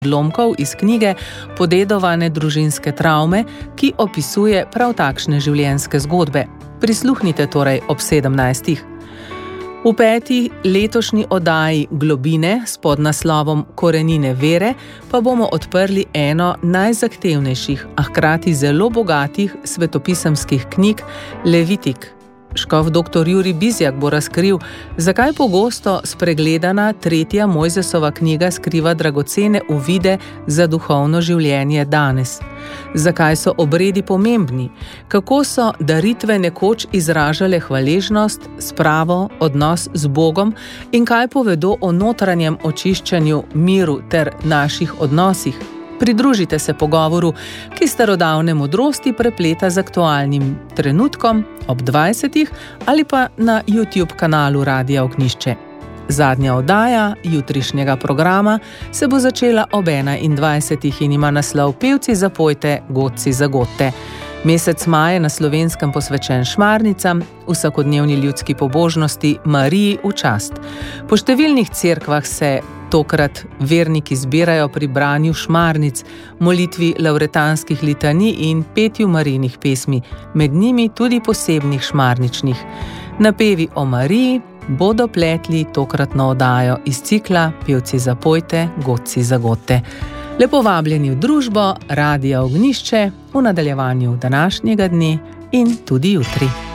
odlomkov iz knjige Podedovane družinske travme, ki opisuje prav takšne življenjske zgodbe. Prisluhnite torej ob 17. V 5. letošnji oddaji Globine s podnaslovom Korenine vere pa bomo odprli eno najzahtevnejših, a hkrati zelo bogatih svetopisemskih knjig Levitik. Škof dr. Jurij Bizjak bo razkril, zakaj pogosto spregledana 3. Mojzesova knjiga skriva dragocene uvide za duhovno življenje danes. Zakaj so obredi pomembni, kako so daritve nekoč izražale hvaležnost, spravo, odnos z Bogom in kaj povedo o notranjem očiščanju, miru ter naših odnosih. Pridružite se pogovoru, ki starodavne modrosti prepleta z aktualnim trenutkom ob 20. ali pa na YouTube kanalu Radia Ognjišče. Zadnja oddaja jutrišnjega programa se bo začela ob 21. in ima naslov Pevci zapojte, godci zagodte. Mesec maj je na Slovenskem posvečen šmarnicam, vsakodnevni ljudski pobožnosti Mariji v čast. Po številnih cerkvah se tokrat verniki zbirajo pri branju šmarnic, molitvi lavretanskih litanij in petju Marijinih pesmi, med njimi tudi posebnih šmarničnih. Napevi o Mariji bodo pletli tokratno oddajo iz cikla Pevci zapojte, godci zagodte. Lepo vabljeni v družbo Radia Ognjišče v nadaljevanju današnjega dne in tudi jutri.